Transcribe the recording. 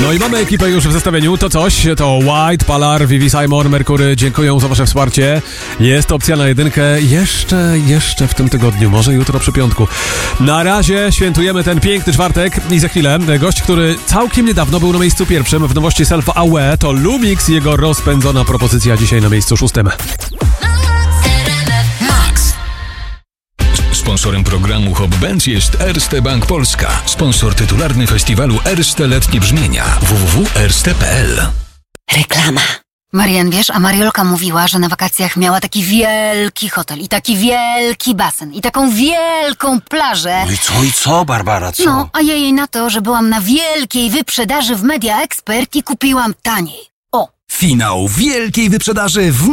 No i mamy ekipę już w zestawieniu. To coś, to White, Palar, Vivi, Simon, Merkury. Dziękuję za wasze wsparcie. Jest opcja na jedynkę jeszcze w tym tygodniu, może jutro przy piątku. Na razie świętujemy ten piękny czwartek i za chwilę gość, który całkiem niedawno był na miejscu pierwszym w nowości Self Aware, to Lumix i jego rozpędzona propozycja dzisiaj na miejscu szóstym. Sponsorem programu Hop Benz jest Erste Bank Polska. Sponsor tytularny festiwalu Erste Letnie Brzmienia. www.erste.pl. Reklama. Marian, wiesz, a Mariolka mówiła, że na wakacjach miała taki wielki hotel i taki wielki basen i taką wielką plażę. No i co, Barbara, co? No, a ja jej na to, że byłam na wielkiej wyprzedaży w Media Expert i kupiłam taniej. O! Finał wielkiej wyprzedaży w